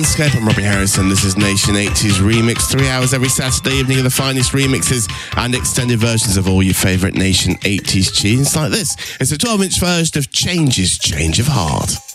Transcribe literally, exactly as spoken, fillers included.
Skype, I'm Robbie Harrison. This is Nation eighties Remix. Three hours every Saturday evening of the finest remixes and extended versions of all your favourite Nation eighties tunes like this. It's a twelve inch version of Changes, Change of Heart.